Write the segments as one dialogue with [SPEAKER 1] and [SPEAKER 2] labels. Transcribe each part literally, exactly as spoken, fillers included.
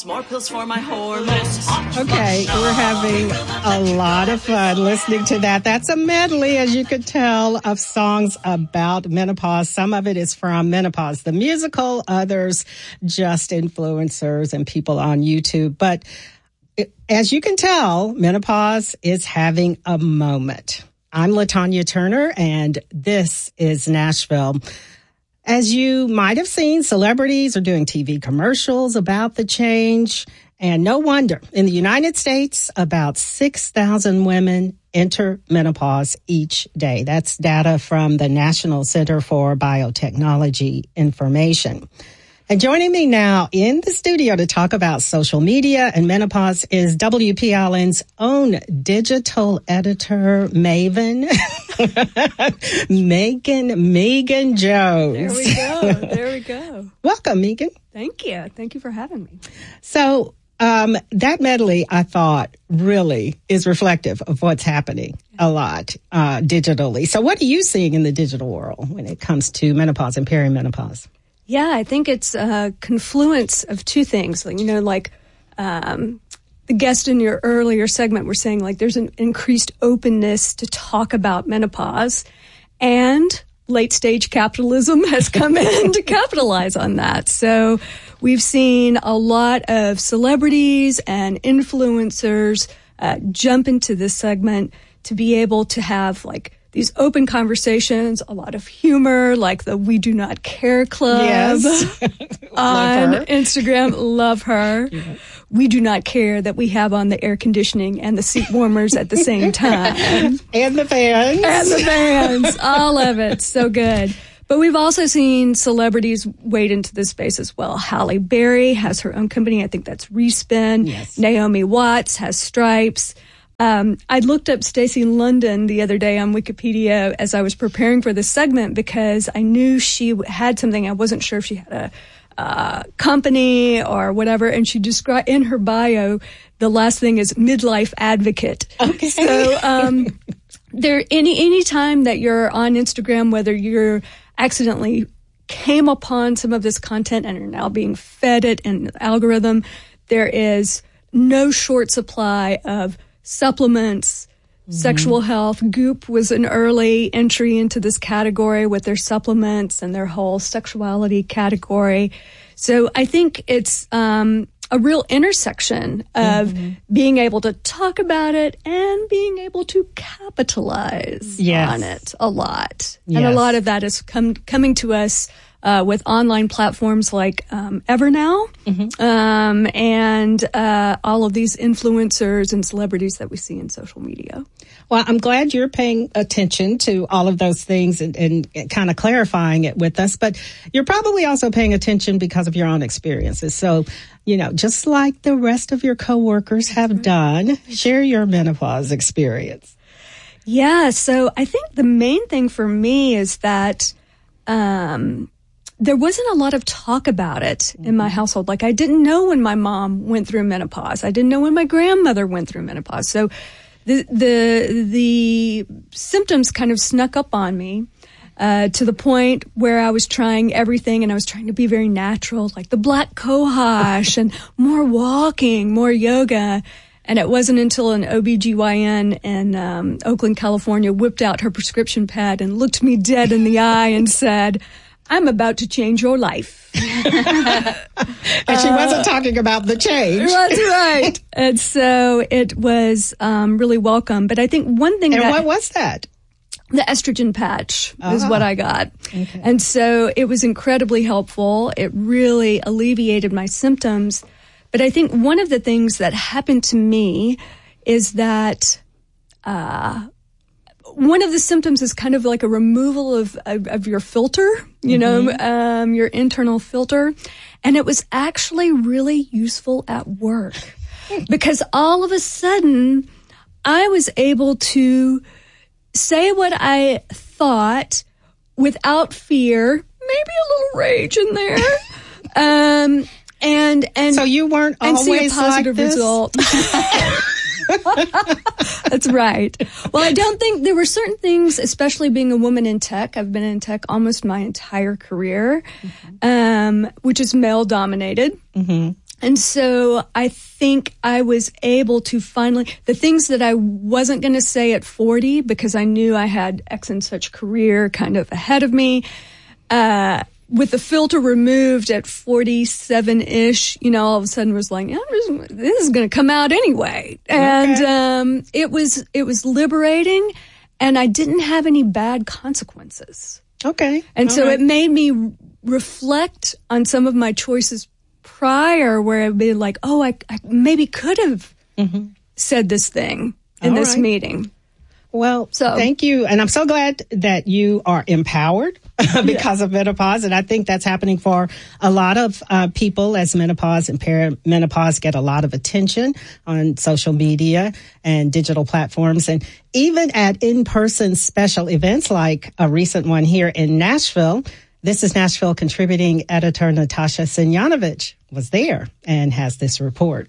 [SPEAKER 1] More pills for my hormones.
[SPEAKER 2] Okay, we're having a lot of fun listening to that. That's a medley, as you could tell, of songs about menopause. Some of it is from Menopause the Musical, others just influencers and people on YouTube. But it, as you can tell, menopause is having a moment. I'm LaTanya Turner, and this is Nashville. As you might have seen, celebrities are doing T V commercials about the change. And no wonder, in the United States, about six thousand women enter menopause each day. That's data from the National Center for Biotechnology Information. And joining me now in the studio to talk about social media and menopause is W P L N's own digital editor, Maven, Megan, Megan Jones.
[SPEAKER 3] There we go. There we go.
[SPEAKER 2] Welcome, Megan.
[SPEAKER 3] Thank you. Thank you for having me.
[SPEAKER 2] So um, that medley, I thought, really is reflective of what's happening a lot uh, digitally. So what are you seeing in the digital world when it comes to menopause and perimenopause?
[SPEAKER 3] Yeah, I think it's a confluence of two things. Like, you know, like um, the guest in your earlier segment were saying, like, there's an increased openness to talk about menopause, and late stage capitalism has come in to capitalize on that. So we've seen a lot of celebrities and influencers uh, jump into this segment to be able to have, like, these open conversations, a lot of humor, like the We Do Not Care Club
[SPEAKER 2] yes.
[SPEAKER 3] on Instagram. Love her. Yeah. We do not care that we have on the air conditioning and the seat warmers at the same time.
[SPEAKER 2] And the fans.
[SPEAKER 3] And the fans. All of it. So good. But we've also seen celebrities wade into this space as well. Halle Berry has her own company. I think that's Respin. Yes. Naomi Watts has Stripes. Um, I looked up Stacey London the other day on Wikipedia as I was preparing for this segment because I knew she had something. I wasn't sure if she had a uh, company or whatever. And she described in her bio, the last thing is midlife advocate.
[SPEAKER 2] Okay.
[SPEAKER 3] So um, there, any any time that you're on Instagram, whether you're accidentally came upon some of this content and are now being fed it in the algorithm, there is no short supply of supplements, mm-hmm. sexual health. Goop was an early entry into this category with their supplements and their whole sexuality category. So I think it's um, a real intersection of mm-hmm. being able to talk about it and being able to capitalize
[SPEAKER 2] yes.
[SPEAKER 3] on it a lot.
[SPEAKER 2] Yes.
[SPEAKER 3] And a lot of that is come, coming to us Uh, with online platforms like um, Evernow mm-hmm. um, and uh, all of these influencers and celebrities that we see in social media.
[SPEAKER 2] Well, I'm glad you're paying attention to all of those things and, and kind of clarifying it with us. But you're probably also paying attention because of your own experiences. So, you know, just like the rest of your coworkers have done, share your menopause experience.
[SPEAKER 3] Yeah. So I think the main thing for me is that um there wasn't a lot of talk about it mm-hmm. in my household. Like, I didn't know when my mom went through menopause. I didn't know when my grandmother went through menopause. So the the the symptoms kind of snuck up on me uh, to the point where I was trying everything, and I was trying to be very natural, like the black cohosh and more walking, more yoga. And it wasn't until an O B G Y N in um, Oakland, California, whipped out her prescription pad and looked me dead in the eye and said, I'm about to change your life.
[SPEAKER 2] And she wasn't uh, talking about the change.
[SPEAKER 3] That's right. And so it was um, really welcome. But I think one thing
[SPEAKER 2] and
[SPEAKER 3] that...
[SPEAKER 2] what was that?
[SPEAKER 3] The estrogen patch uh-huh. is what I got.
[SPEAKER 2] Okay.
[SPEAKER 3] And so it was incredibly helpful. It really alleviated my symptoms. But I think one of the things that happened to me is that... Uh, One of the symptoms is kind of like a removal of, of, of your filter, you mm-hmm. know, um, your internal filter. And it was actually really useful at work because all of a sudden I was able to say what I thought without fear, maybe a little rage in there. um, and, and,
[SPEAKER 2] so you weren't
[SPEAKER 3] and
[SPEAKER 2] always
[SPEAKER 3] see a positive
[SPEAKER 2] like this?
[SPEAKER 3] result. That's right. Well, I don't think there were certain things, especially being a woman in tech. I've been in tech almost my entire career, mm-hmm. um, which is male dominated.
[SPEAKER 2] Mm-hmm.
[SPEAKER 3] And so I think I was able to finally, the things that I wasn't going to say at forty because I knew I had X and such career kind of ahead of me, uh, with the filter removed at forty-seven-ish, you know, all of a sudden was like, yeah, this is going to come out anyway. And
[SPEAKER 2] okay.
[SPEAKER 3] um, it was it was liberating, and I didn't have any bad consequences.
[SPEAKER 2] Okay.
[SPEAKER 3] And
[SPEAKER 2] all
[SPEAKER 3] so
[SPEAKER 2] right.
[SPEAKER 3] it made me reflect on some of my choices prior, where I'd be like, oh, I, I maybe could have mm-hmm. said this thing in
[SPEAKER 2] all
[SPEAKER 3] this
[SPEAKER 2] right.
[SPEAKER 3] meeting.
[SPEAKER 2] Well,
[SPEAKER 3] so,
[SPEAKER 2] thank you. And I'm so glad that you are empowered because yeah. of menopause. And I think that's happening for a lot of uh, people as menopause and perimenopause get a lot of attention on social media and digital platforms. And even at in-person special events like a recent one here in Nashville. This is Nashville contributing editor Natasha Simjanovich was there and has this report.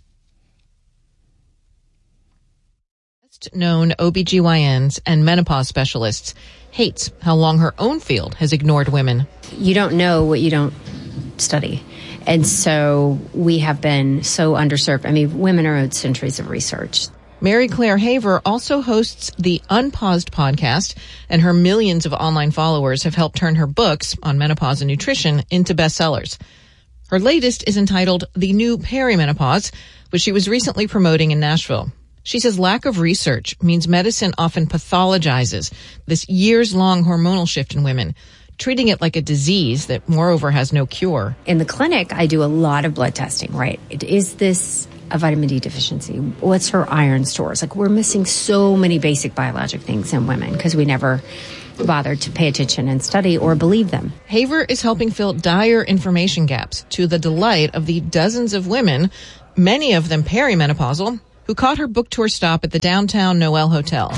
[SPEAKER 4] Known O B G Y Ns and menopause specialists hates how long her own field has ignored women.
[SPEAKER 5] You don't know what you don't study. And so we have been so underserved. I mean, women are owed centuries of research.
[SPEAKER 4] Mary Claire Haver also hosts the Unpaused podcast, and her millions of online followers have helped turn her books on menopause and nutrition into bestsellers. Her latest is entitled The New Perimenopause, which she was recently promoting in Nashville. She says lack of research means medicine often pathologizes this years-long hormonal shift in women, treating it like a disease that, moreover, has no cure.
[SPEAKER 5] In the clinic, I do a lot of blood testing, right? Is this a vitamin D deficiency? What's her iron stores? Like, we're missing so many basic biologic things in women because we never bothered to pay attention and study or believe them.
[SPEAKER 4] Haver is helping fill dire information gaps to the delight of the dozens of women, many of them perimenopausal, who caught her book tour stop at the downtown Noel Hotel,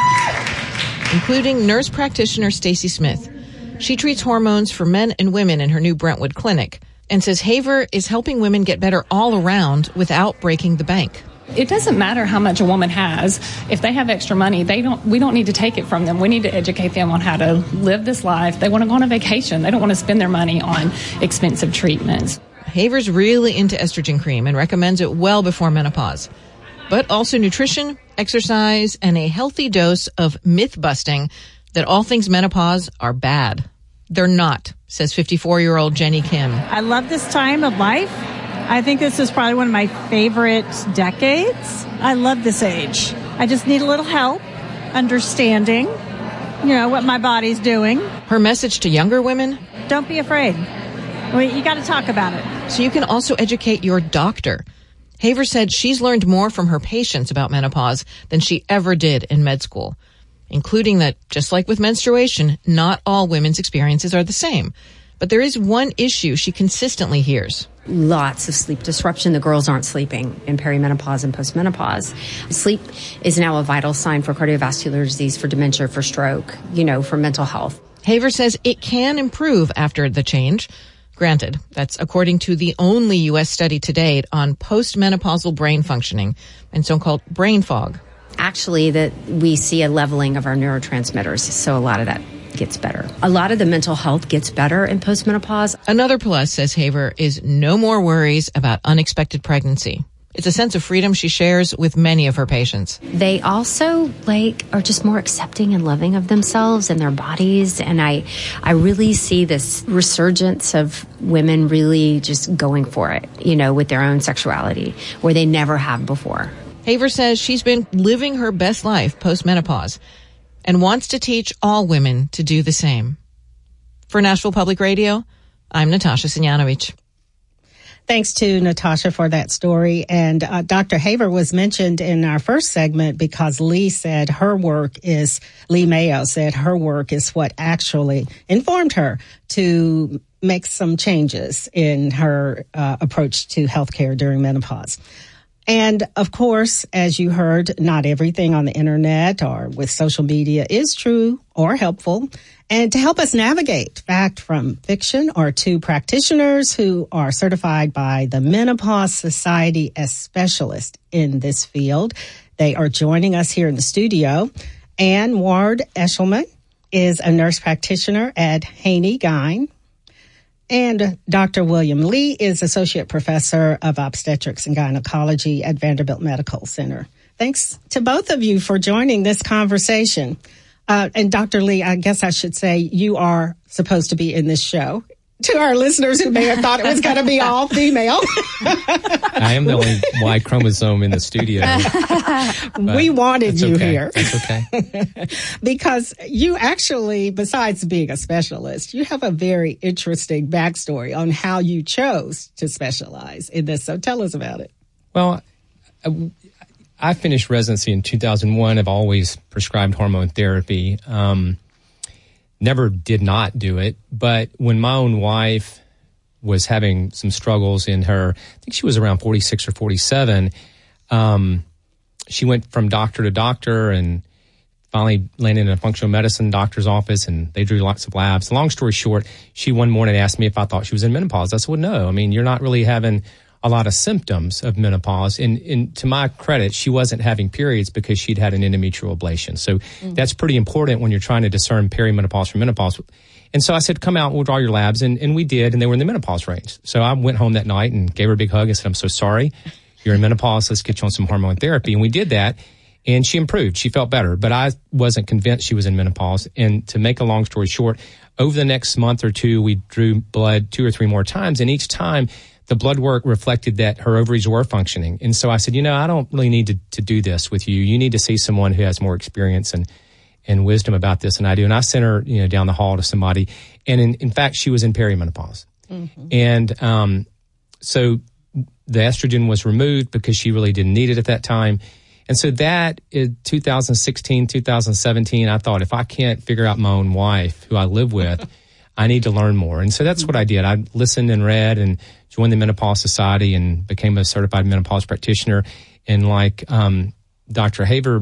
[SPEAKER 4] including nurse practitioner Stacy Smith. She treats hormones for men and women in her new Brentwood clinic and says Haver is helping women get better all around without breaking the bank.
[SPEAKER 6] It doesn't matter how much a woman has. If they have extra money, they don't. We don't need to take it from them. We need to educate them on how to live this life. They want to go on a vacation. They don't want to spend their money on expensive treatments.
[SPEAKER 4] Haver's really into estrogen cream and recommends it well before menopause. But also nutrition, exercise, and a healthy dose of myth-busting that all things menopause are bad. They're not, says fifty-four-year-old Jenny Kim.
[SPEAKER 7] I love this time of life. I think this is probably one of my favorite decades. I love this age. I just need a little help understanding, you know, what my body's doing.
[SPEAKER 4] Her message to younger women?
[SPEAKER 7] Don't be afraid. I mean, you got to talk about it.
[SPEAKER 4] So you can also educate your doctor. Haver said she's learned more from her patients about menopause than she ever did in med school, including that, just like with menstruation, not all women's experiences are the same. But there is one issue she consistently hears.
[SPEAKER 5] Lots of sleep disruption. The girls aren't sleeping in perimenopause and postmenopause. Sleep is now a vital sign for cardiovascular disease, for dementia, for stroke, you know, for mental health.
[SPEAKER 4] Haver says it can improve after the change. Granted, that's according to the only U S study to date on postmenopausal brain functioning and so-called brain fog.
[SPEAKER 5] Actually, that we see a leveling of our neurotransmitters, so a lot of that gets better. A lot of the mental health gets better in postmenopause.
[SPEAKER 4] Another plus, says Haver, is no more worries about unexpected pregnancy. It's a sense of freedom she shares with many of her patients.
[SPEAKER 5] They also, like, are just more accepting and loving of themselves and their bodies. And I, I really see this resurgence of women really just going for it, you know, with their own sexuality, where they never have before.
[SPEAKER 4] Haver says she's been living her best life post-menopause and wants to teach all women to do the same. For Nashville Public Radio, I'm Natasha Simjanovich.
[SPEAKER 2] Thanks to Natasha for that story. And uh, Doctor Haver was mentioned in our first segment because Lee said her work is, Lee Mayo said her work is what actually informed her to make some changes in her uh, approach to healthcare during menopause. And of course, as you heard, not everything on the internet or with social media is true or helpful. And to help us navigate fact from fiction are two practitioners who are certified by the Menopause Society as specialists in this field. They are joining us here in the studio. Ann Ward Eshelman is a nurse practitioner at Haney Gyn. And Doctor William Lee is Associate Professor of Obstetrics and Gynecology at Vanderbilt Medical Center. Thanks to both of you for joining this conversation. Uh, and Doctor Lee, I guess I should say you are supposed to be in this show. To our listeners who may have thought it was going to be all female.
[SPEAKER 8] I am the only Y chromosome in the studio.
[SPEAKER 2] We wanted you
[SPEAKER 8] okay.
[SPEAKER 2] here.
[SPEAKER 8] That's okay.
[SPEAKER 2] Because you actually, besides being a specialist, you have a very interesting backstory on how you chose to specialize in this. So tell us about it.
[SPEAKER 8] Well, I, I finished residency in two thousand one. I've always prescribed hormone therapy. Um, Never did not do it, but when my own wife was having some struggles in her, I think she was around forty-six or forty-seven, um, she went from doctor to doctor and finally landed in a functional medicine doctor's office, and they drew lots of labs. Long story short, she one morning asked me if I thought she was in menopause. I said, well, no. I mean, you're not really having a lot of symptoms of menopause. And, and to my credit, she wasn't having periods because she'd had an endometrial ablation. So mm-hmm. that's pretty important when you're trying to discern perimenopause from menopause. And so I said, come out, we'll draw your labs. And, and we did, and they were in the menopause range. So I went home that night and gave her a big hug and said, I'm so sorry. You're in menopause. Let's get you on some hormone therapy. And we did that, and she improved. She felt better. But I wasn't convinced she was in menopause. And to make a long story short, over the next month or two, we drew blood two or three more times. And each time, the blood work reflected that her ovaries were functioning. And so I said, you know, I don't really need to, to do this with you. You need to see someone who has more experience and, and wisdom about this than I do. And I sent her, you know, down the hall to somebody. And in, in fact, she was in perimenopause. Mm-hmm. And um, so the estrogen was removed because she really didn't need it at that time. And so that in two thousand sixteen, two thousand seventeen, I thought, if I can't figure out my own wife, who I live with, I need to learn more. And so that's what I did. I listened and read and joined the Menopause Society and became a certified menopause practitioner. And like um, Doctor Haver